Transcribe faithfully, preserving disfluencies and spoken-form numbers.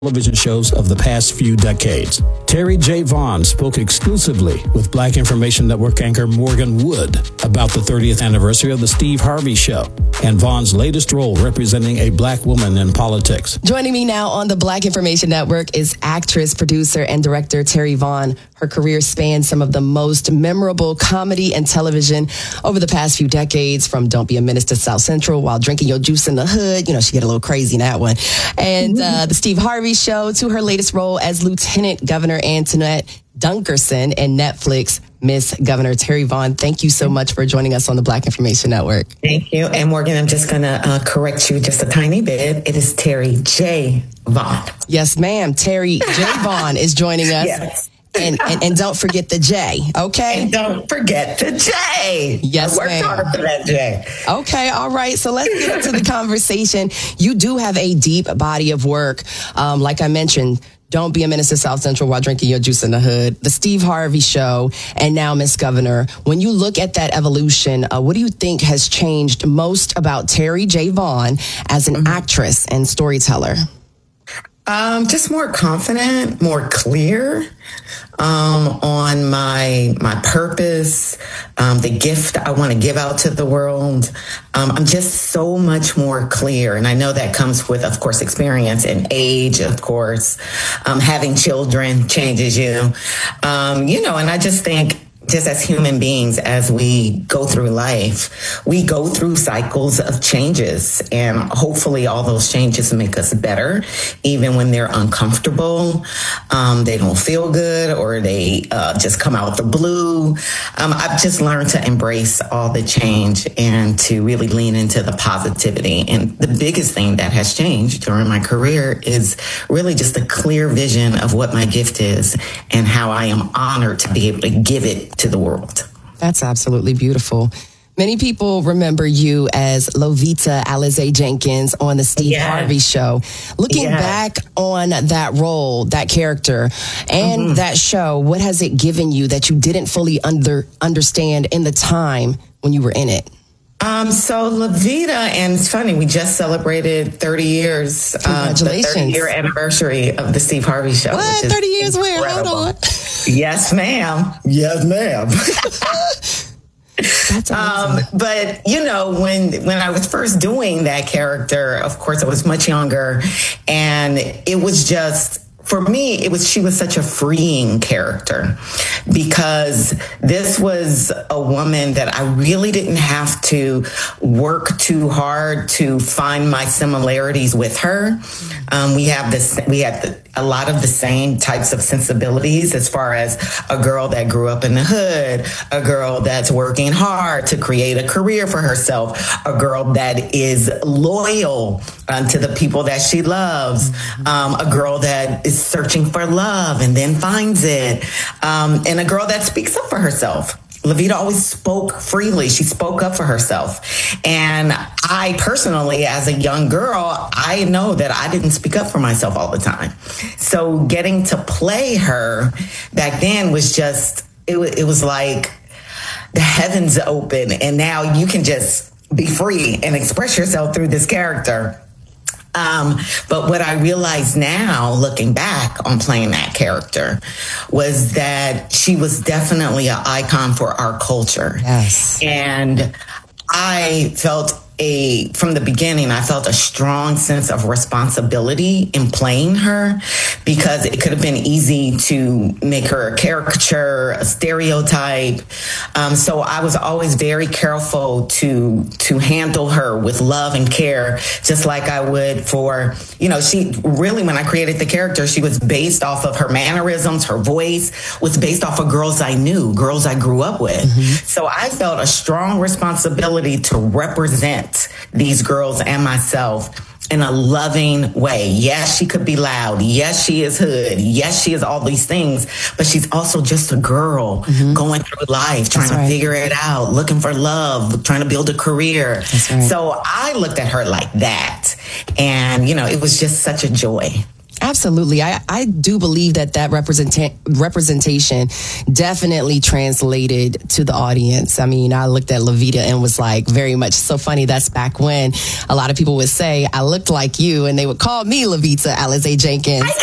television shows of the past few decades. Terry J. Vaughn spoke exclusively with Black Information Network anchor Morgan Wood about the thirtieth anniversary of The Steve Harvey Show and Vaughn's latest role representing a Black woman in politics. Joining me now on the Black Information Network is actress, producer, and director Terry Vaughn. Her career spans some of the most memorable comedy and television over the past few decades, from Don't Be a Menace to South Central, While Drinking Your Juice in the Hood. You know, she get a little crazy in that one. And uh, The Steve Harvey Show, to her latest role as Lieutenant Governor Antoinette Dunkerson in Netflix, Miss Governor Terry Vaughn. Thank you so much for joining us on the Black Information Network. Thank you. And Morgan, I'm just going to uh, correct you just a tiny bit. It is Terry J. Vaughn. Yes, ma'am. Terry J. Vaughn is joining us. Yes. And, and and don't forget the J, okay? And don't forget the J. Yes, I worked ma'am. hard for that J. Okay, all right. So let's get into the conversation. You do have a deep body of work. Um, like I mentioned, Don't Be a Menace to South Central, While Drinking Your Juice in the Hood, The Steve Harvey Show, and now Miss Governor. When you look at that evolution, uh, what do you think has changed most about Terry J. Vaughn as an mm-hmm. actress and storyteller? Um, just more confident, more clear um, on my my purpose, um, the gift I want to give out to the world. Um, I'm just so much more clear. And I know that comes with, of course, experience and age, of course. Um, having children changes you. Um, you know, and I just think, just as human beings, as we go through life, we go through cycles of changes, and hopefully all those changes make us better, even when they're uncomfortable, um, they don't feel good, or they uh, just come out the blue. Um, I've just learned to embrace all the change and to really lean into the positivity. And the biggest thing that has changed during my career is really just a clear vision of what my gift is and how I am honored to be able to give it to the world. That's absolutely beautiful. Many people remember you as Lovita Alize Jenkins on the Steve yes. Harvey Show. Looking yes. back on that role, that character, and mm-hmm. that show, what has it given you that you didn't fully under understand in the time when you were in it? Um, so Lovita, and it's funny, we just celebrated thirty years, Congratulations. uh, the thirty year anniversary of the Steve Harvey Show. What? thirty years where? Hold on. Yes, ma'am. Yes, ma'am. That's um, but you know, when when I was first doing that character, of course, I was much younger, and it was just, for me, it was, she was such a freeing character, because this was a woman that I really didn't have to work too hard to find my similarities with her. Um, we have this, we had the, a lot of the same types of sensibilities, as far as a girl that grew up in the hood, a girl that's working hard to create a career for herself, a girl that is loyal uh, to the people that she loves, um, a girl that is searching for love and then finds it, um, and a girl that speaks up for herself. Lovita always spoke freely. She spoke up for herself. And I personally, as a young girl, I know that I didn't speak up for myself all the time. So getting to play her back then was just, it, w- it was like the heavens open, and now you can just be free and express yourself through this character. Um, but what I realize now, looking back on playing that character, was that she was definitely an icon for our culture. Yes. And I felt a, from the beginning, I felt a strong sense of responsibility in playing her, because it could have been easy to make her a caricature, a stereotype. Um, so I was always very careful to to handle her with love and care, just like I would for, you know, she really, when I created the character, she was based off of her mannerisms, her voice was based off of girls I knew, girls I grew up with. Mm-hmm. So I felt a strong responsibility to represent these girls and myself in a loving way. Yes, she could be loud. Yes, she is hood. Yes, she is all these things, but she's also just a girl mm-hmm. going through life, trying That's right. to figure it out, looking for love, trying to build a career. That's right. So I looked at her like that, and, you know, it was just such a joy. Absolutely. I, I do believe that that represent, representation definitely translated to the audience. I mean, I looked at Levita and was like, very much so funny. That's back when a lot of people would say, I looked like you, and they would call me Levita Alizé Jenkins.